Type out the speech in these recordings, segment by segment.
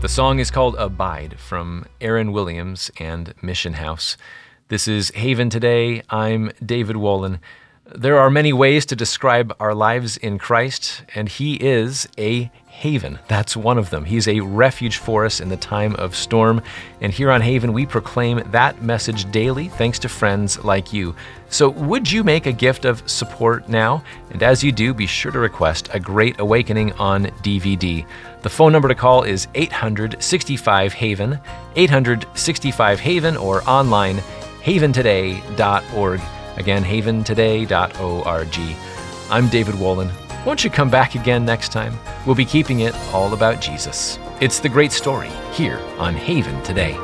The song is called Abide from Aaron Williams and Mission House. This is Haven Today. I'm David Wolin. There are many ways to describe our lives in Christ, and He is a haven. That's one of them. He's a refuge for us in the time of storm. And here on Haven, we proclaim that message daily thanks to friends like you. So would you make a gift of support now? And as you do, be sure to request A Great Awakening on DVD. The phone number to call is 800-65-HAVEN, 800-65-HAVEN, or online, haventoday.org. Again, haventoday.org. I'm David Wolin. Won't you come back again next time? We'll be keeping it all about Jesus. It's the great story here on Haven Today.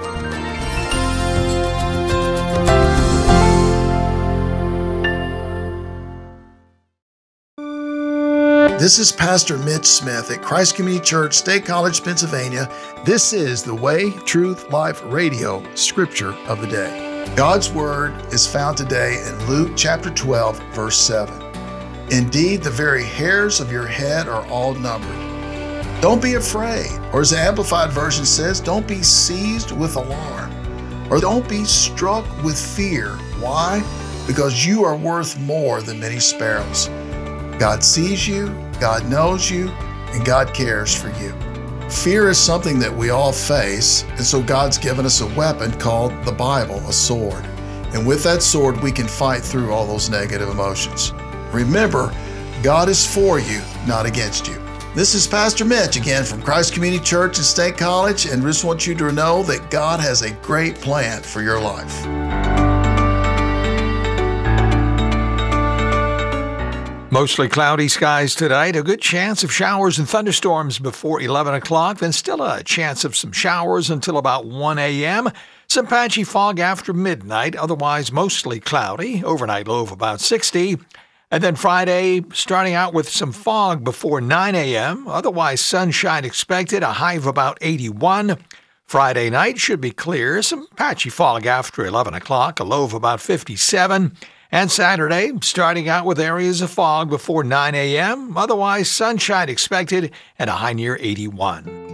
This is Pastor Mitch Smith at Christ Community Church, State College, Pennsylvania. This is the Way, Truth, Life Radio Scripture of the Day. God's Word is found today in Luke chapter 12, verse 7. Indeed, the very hairs of your head are all numbered. Don't be afraid, or as the Amplified Version says, don't be seized with alarm, or don't be struck with fear. Why? Because you are worth more than many sparrows. God sees you, God knows you, and God cares for you. Fear is something that we all face, and so God's given us a weapon called the Bible, a sword. And with that sword, we can fight through all those negative emotions. Remember, God is for you, not against you. This is Pastor Mitch again from Christ Community Church and State College, and we just want you to know that God has a great plan for your life. Mostly cloudy skies tonight, a good chance of showers and thunderstorms before 11 o'clock, then still a chance of some showers until about 1 a.m., some patchy fog after midnight, otherwise mostly cloudy, overnight low of about 60. And then Friday, starting out with some fog before 9 a.m., otherwise sunshine expected, a high of about 81. Friday night should be clear, some patchy fog after 11 o'clock, a low of about 57. And Saturday, starting out with areas of fog before 9 a.m., otherwise sunshine expected, and a high near 81.